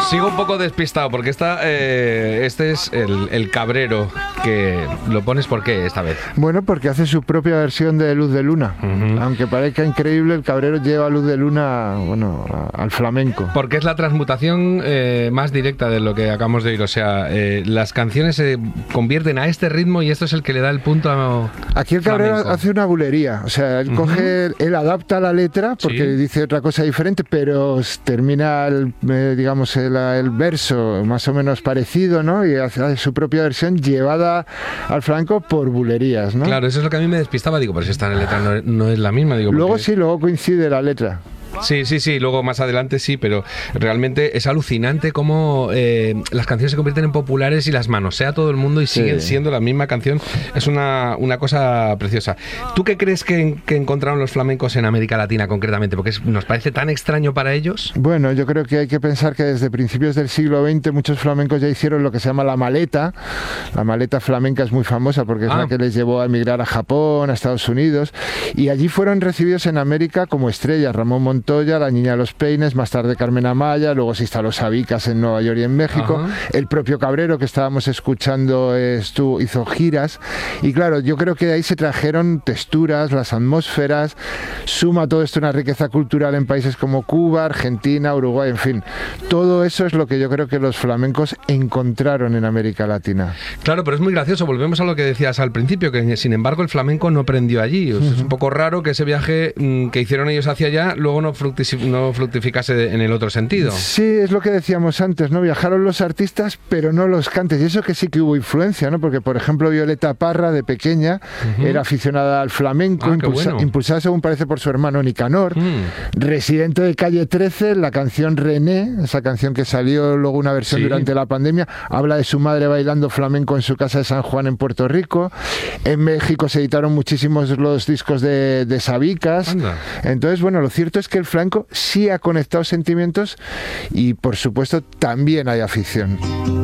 Sigo un poco despistado porque este es el Cabrero, que lo pones ¿por qué esta vez? Bueno, porque hace su propia versión de Luz de Luna. Aunque parezca increíble, el Cabrero lleva Luz de Luna, al flamenco. Porque es la transmutación más directa de lo que acabamos de oír. O sea, las canciones se convierten a este ritmo y esto es el que le da el punto a Aquí el Cabrero flamenco. hace una bulería. O sea, él él adapta la letra porque dice otra cosa diferente, pero termina el verso más o menos parecido, ¿no? Y hace su propia versión llevada al flamenco por bulerías, ¿no? Claro, eso es lo que a mí me despistaba. Digo, pero si esta letra no es la misma. Digo, luego porque... luego coincide la letra. Sí, luego más adelante sí, pero realmente es alucinante cómo las canciones se convierten en populares y las manosea todo el mundo y siguen siendo la misma canción. Es una cosa preciosa. ¿Tú qué crees que encontraron los flamencos en América Latina concretamente? Porque nos parece tan extraño para ellos. Bueno, yo creo que hay que pensar que desde principios del siglo XX muchos flamencos ya hicieron lo que se llama la maleta. La maleta flamenca es muy famosa porque es la que les llevó a emigrar a Japón, a Estados Unidos, y allí fueron recibidos en América como estrellas. Ramón Montoya, La Niña de los Peines, más tarde Carmen Amaya, luego se instaló Sabicas en Nueva York y en México. El propio Cabrero que estábamos escuchando hizo giras, y claro, yo creo que de ahí se trajeron texturas, las atmósferas, suma todo esto una riqueza cultural en países como Cuba, Argentina, Uruguay, en fin, todo eso es lo que yo creo que los flamencos encontraron en América Latina. Claro, pero es muy gracioso, volvemos a lo que decías al principio, que sin embargo el flamenco no prendió allí. O sea, es un poco raro que ese viaje que hicieron ellos hacia allá luego no fructificase en el otro sentido. Sí, es lo que decíamos antes, ¿no? Viajaron los artistas, pero no los cantes, y eso que sí que hubo influencia, ¿no? Porque, por ejemplo, Violeta Parra, de pequeña, era aficionada al flamenco, impulsada, según parece, por su hermano Nicanor. Residente de Calle 13, la canción René, esa canción que salió luego una versión durante la pandemia, habla de su madre bailando flamenco en su casa de San Juan, en Puerto Rico. En México se editaron muchísimos los discos de Sabicas. Entonces, bueno, lo cierto es que el flamenco sí ha conectado sentimientos y, por supuesto, también hay afición.